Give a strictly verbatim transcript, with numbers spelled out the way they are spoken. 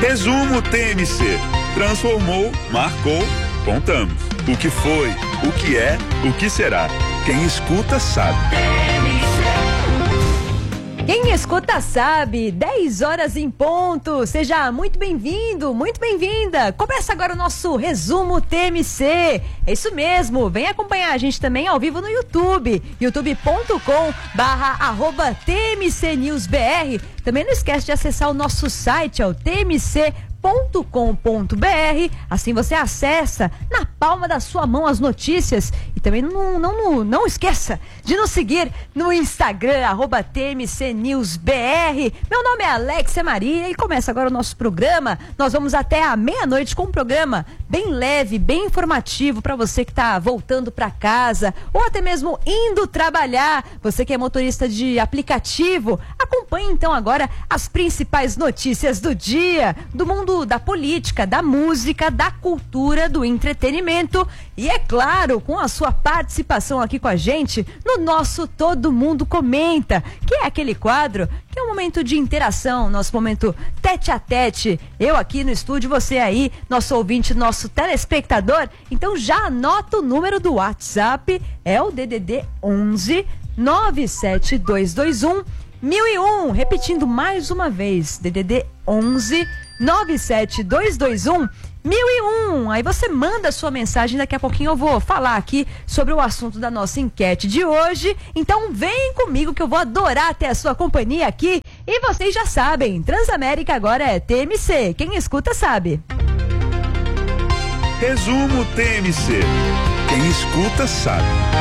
Resumo T M C. Transformou, marcou, contamos. O que foi, o que é, o que será. Quem escuta sabe. Quem escuta sabe, dez horas em ponto. Seja muito bem-vindo, muito bem-vinda. Começa agora o nosso Resumo T M C. É isso mesmo, vem acompanhar a gente também ao vivo no YouTube, youtube ponto com barra arroba T M C News B R. Também não esquece de acessar o nosso site, é o T M C ponto com ponto B R. Assim você acessa na palma da sua mão as notícias. E também não, não, não, não esqueça de nos seguir no Instagram, arroba T M C News B R. Meu nome é Alexia Maria e começa agora o nosso programa. Nós vamos até a meia-noite com um programa bem leve, bem informativo para você que está voltando para casa ou até mesmo indo trabalhar. Você que é motorista de aplicativo, acompanhe então agora as principais notícias do dia, do mundo da política, da música, da cultura, do entretenimento e, é claro, com a sua participação aqui com a gente no nosso Todo Mundo Comenta, que é aquele quadro que é um momento de interação, nosso momento tete a tete, eu aqui no estúdio, você aí, nosso ouvinte, nosso telespectador. Então já anota o número do WhatsApp, é o D D D onze nove sete dois dois um mil e um, repetindo mais uma vez, D D D onze nove sete dois dois um mil e um. Aí você manda a sua mensagem, daqui a pouquinho eu vou falar aqui sobre o assunto da nossa enquete de hoje. Então vem comigo que eu vou adorar ter a sua companhia aqui. E vocês já sabem, Transamérica agora é T M C, quem escuta sabe. Resumo T M C. Quem escuta sabe.